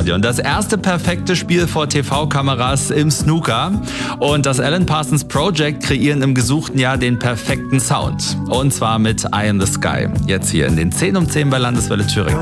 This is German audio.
Stadion. Das erste perfekte Spiel vor TV-Kameras im Snooker. Und das Alan Parsons Project kreieren im gesuchten Jahr den perfekten Sound. Und zwar mit Eye in the Sky. Jetzt hier in den 10 um 10 bei Landeswelle Thüringen.